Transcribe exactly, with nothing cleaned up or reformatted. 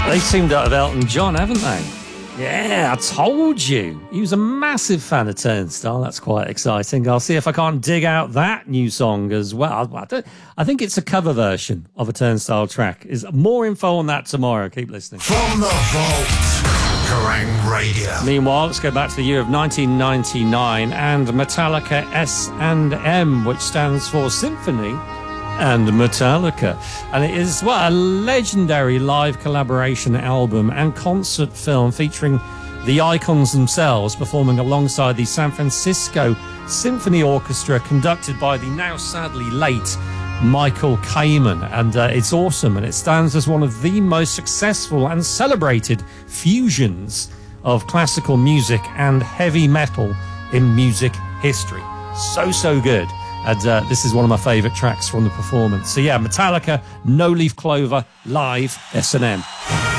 They teamed up with Elton John, haven't they? Yeah, I told you. He was a massive fan of Turnstile. That's quite exciting. I'll see if I can't dig out that new song as well. I, don't, I think it's a cover version of a Turnstile track. Is more info on that tomorrow. Keep listening. From the vault, Kerrang Radio. Meanwhile, let's go back to the year of nineteen ninety-nine and Metallica S and M, which stands for Symphony and Metallica. And it is, well, a legendary live collaboration album and concert film featuring the icons themselves performing alongside the San Francisco Symphony Orchestra, conducted by the now sadly late Michael Kamen. And uh, it's awesome, and it stands as one of the most successful and celebrated fusions of classical music and heavy metal in music history. So, so good. And uh, this is one of my favourite tracks from the performance. So yeah, Metallica, No Leaf Clover, live, S and M.